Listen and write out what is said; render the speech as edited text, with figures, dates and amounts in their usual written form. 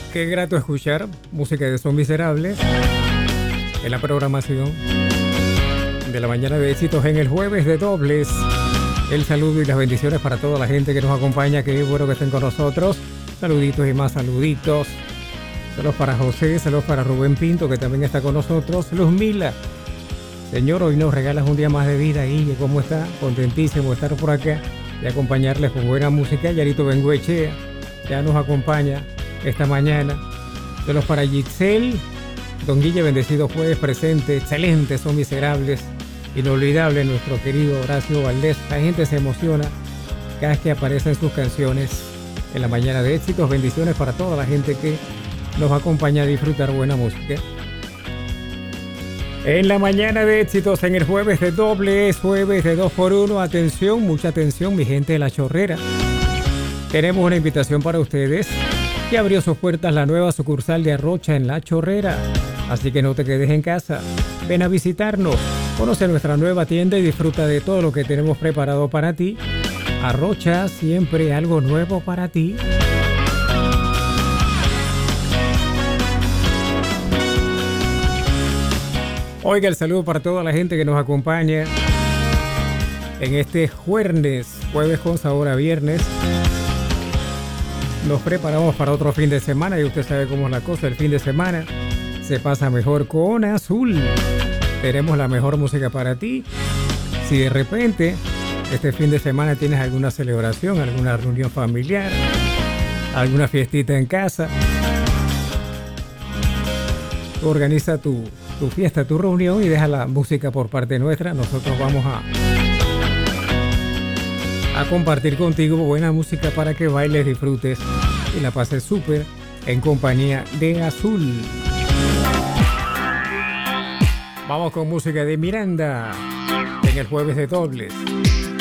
Qué grato escuchar música de Son Miserables en la programación de la mañana de éxitos en el jueves de dobles. El saludo y las bendiciones para toda la gente que nos acompaña. Qué bueno que estén con nosotros. Saluditos y más saluditos. Saludos para José, saludos para Rubén Pinto, que también está con nosotros. Luz Mila. Señor, hoy nos regalas un día más de vida. Guille, ¿cómo está? Contentísimo de estar por acá y acompañarles con buena música. Yarito Benguechea ya nos acompaña esta mañana. Saludos para Giselle. Don Guille, bendecido jueves presente. Excelente, Son Miserables. Inolvidable nuestro querido Horacio Valdés. La gente se emociona cada vez que aparecen sus canciones en la mañana de éxitos. Bendiciones para toda la gente que nos acompaña a disfrutar buena música. En la mañana de éxitos, en el jueves de doble, es jueves de 2x1. Atención, mucha atención, mi gente de La Chorrera. Tenemos una invitación para ustedes, que abrió sus puertas la nueva sucursal de Arrocha en La Chorrera. Así que no te quedes en casa. Ven a visitarnos, conoce nuestra nueva tienda y disfruta de todo lo que tenemos preparado para ti. Arrocha, siempre algo nuevo para ti. Oiga, el saludo para toda la gente que nos acompaña en este jueves con sabor a viernes. Nos preparamos para otro fin de semana y usted sabe cómo es la cosa. El fin de semana se pasa mejor con Azul. Tenemos la mejor música para ti. Si de repente este fin de semana tienes alguna celebración, alguna reunión familiar, alguna fiestita en casa, organiza tu fiesta, tu reunión y deja la música por parte nuestra. Nosotros vamos a compartir contigo buena música para que bailes, disfrutes y la pases súper en compañía de Azul. Vamos con música de Miranda en el jueves de dobles.